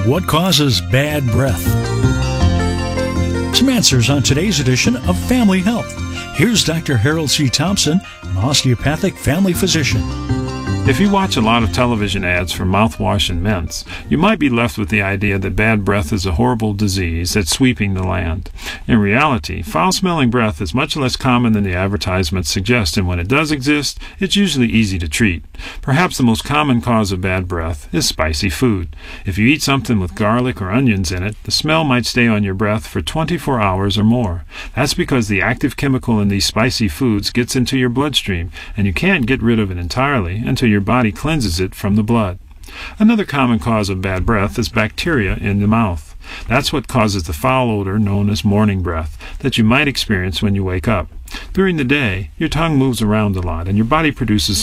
What causes bad breath? Some answers on today's edition of Family Health. Here's Dr. Harold C. Thompson, an osteopathic family physician. If you watch a lot of television ads for mouthwash and mints, you might be left with the idea that bad breath is a horrible disease that's sweeping the land. In reality, foul-smelling breath is much less common than the advertisements suggest, and when it does exist, it's usually easy to treat. Perhaps the most common cause of bad breath is spicy food. If you eat something with garlic or onions in it, the smell might stay on your breath for 24 hours or more. That's because the active chemical in these spicy foods gets into your bloodstream, and you can't get rid of it entirely until your body cleanses it from the blood. Another common cause of bad breath is bacteria in the mouth. That's what causes the foul odor known as morning breath that you might experience when you wake up. During the day, your tongue moves around a lot and your body produces